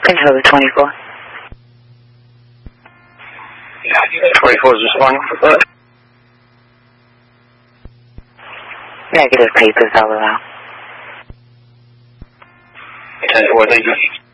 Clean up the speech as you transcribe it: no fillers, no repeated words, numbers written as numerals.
Controller 24. 24 is responding for that. Negative papers all around. 10-4, thank you.